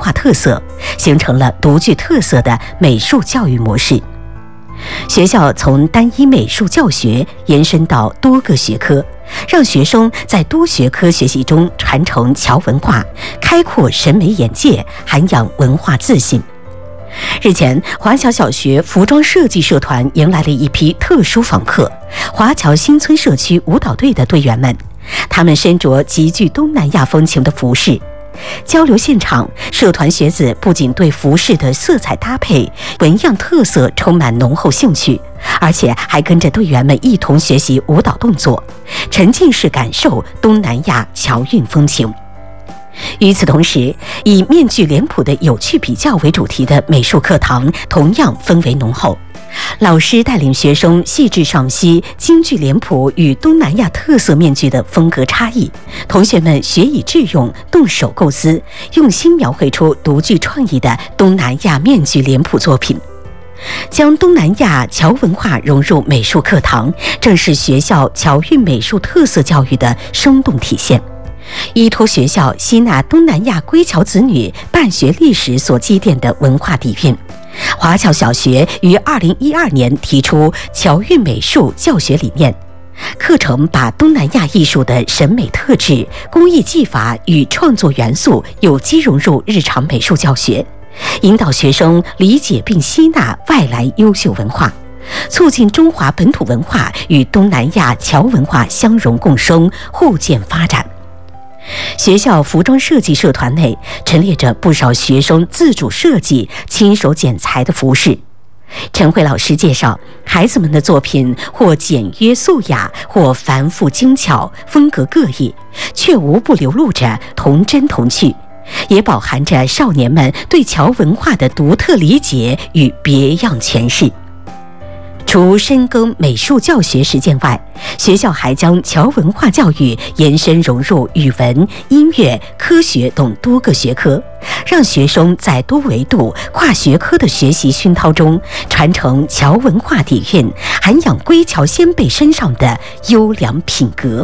化特色，形成了独具特色的美术教育模式。学校从单一美术教学延伸到多个学科，让学生在多学科学习中传承侨文化，开阔审美眼界，涵养文化自信。日前，华侨小学服装设计社团迎来了一批特殊访客——华侨新村社区舞蹈队的队员们。他们身着极具东南亚风情的服饰。交流现场，社团学子不仅对服饰的色彩搭配、纹样特色充满浓厚兴趣，而且还跟着队员们一同学习舞蹈动作，沉浸式感受东南亚侨韵风情。与此同时，以面具脸谱的有趣比较为主题的美术课堂同样氛围浓厚。老师带领学生细致赏析京剧脸谱与东南亚特色面具的风格差异，同学们学以致用，动手构思，用心描绘出独具创意的东南亚面具脸谱作品。将东南亚侨文化融入美术课堂，正是学校侨韵美术特色教育的生动体现。依托学校吸纳东南亚归侨子女办学历史所积淀的文化底蕴，华侨小学于2012年提出侨韵美术教学理念，课程把东南亚艺术的审美特质、工艺技法与创作元素有机融入日常美术教学，引导学生理解并吸纳外来优秀文化，促进中华本土文化与东南亚侨文化相融共生、互鉴发展。学校服装设计社团内陈列着不少学生自主设计、亲手剪裁的服饰。陈慧老师介绍，孩子们的作品或简约素雅，或繁复精巧，风格各异，却无不流露着童真童趣，也饱含着少年们对侨文化的独特理解与别样诠释。除深耕美术教学实践外，学校还将侨文化教育延伸融入语文、音乐、科学等多个学科，让学生在多维度、跨学科的学习熏陶中，传承侨文化底蕴，涵养归侨先辈身上的优良品格。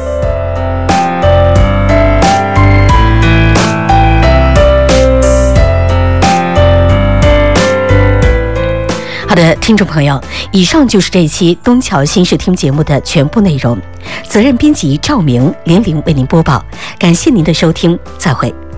好的，听众朋友，以上就是这一期东侨新视听节目的全部内容。责任编辑赵明、连玲为您播报，感谢您的收听，再会。